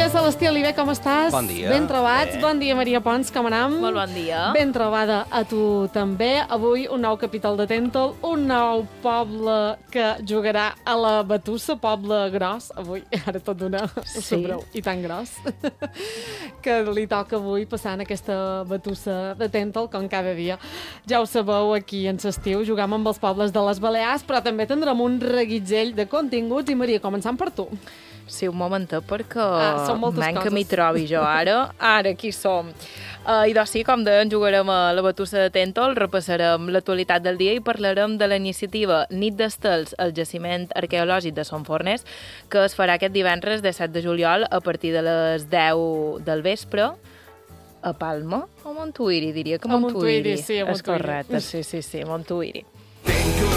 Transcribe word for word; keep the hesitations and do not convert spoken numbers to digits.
dia, Celestí Oliver, com estàs? Bon dia. Ben trobats. Bé. Bon dia, Maria Pons, com anam? Molt bon dia. Ben trobada a tu també. Avui un nou capítol de Tèntol, un nou poble que jugarà a la Batussa, poble gros. Avui, ara tot d'una, ho Sí. sabreu, i tan gros, que li toca avui passar en aquesta Batussa de Tèntol, com cada dia. Ja ho sabeu, aquí en l'estiu jugam amb els pobles de les Balears, però també tindrem un reguitzell de continguts. I Maria, començant per tu. Sí, un momentet, perquè Ah, són moltes manca coses. m'hi trobi jo ara. Ara, aquí som. Uh, I doncs sí, com deien, jugarem a la Batussa de Tèntol, repassarem l'actualitat del dia i parlarem de la iniciativa Nit d'Estels al jaciment arqueològic de Son Forners, que es farà aquest divendres de set de juliol a partir de les deu del vespre a Palma o Montuïri, diria que A Montuïri. Montuïri, sí, a És Montuïri. correcte, sí, sí, sí, Montuïri.